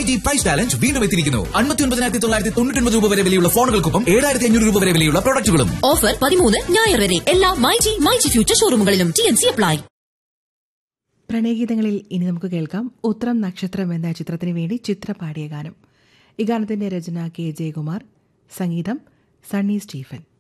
MyG price challenge വീണ്ടും എത്തിയിരിക്കുന്നു. 59,999 രൂപ വരെ വിലയുള്ള ഫോണുകൾക്കൊപ്പം 7,500 രൂപ വരെ വിലയുള്ള പ്രൊഡക്റ്റുകളും. ഓഫർ 13 ഞായർ വരെ എല്ലാ മൈജി ഫ്യൂച്ചർ ഷോറൂമുകളിലും. TNC apply. പ്രണയഗീതങ്ങളിൽ ഇനി നമുക്ക് കേൾക്കാം ഉത്രം നക്ഷത്രം എന്ന ചിത്രത്തിന് വേണ്ടി ചിത്ര പാടിയ ഗാനം. ഈ ഗാനത്തിന്റെ രചന കെ ജയകുമാർ, സംഗീതം സണ്ണി സ്റ്റീഫൻ.